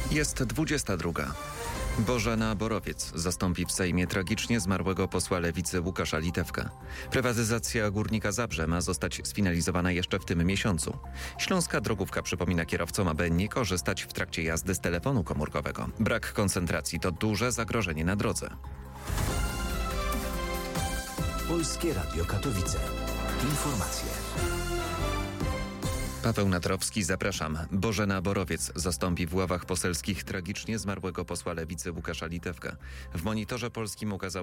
Jest 22. Bożena Borowiec zastąpi w Sejmie tragicznie zmarłego posła Lewicy Łukasza Litewka. Prywatyzacja Górnika Zabrze ma zostać sfinalizowana jeszcze w tym miesiącu. Śląska drogówka przypomina kierowcom, aby nie korzystać w trakcie jazdy z telefonu komórkowego. Brak koncentracji to duże zagrożenie na drodze. Polskie Radio Katowice. Informacje. Paweł Natrowski, zapraszam. Bożena Borowiec zastąpi w ławach poselskich tragicznie zmarłego posła Lewicy Łukasza Litewka. W Monitorze Polskim ukazał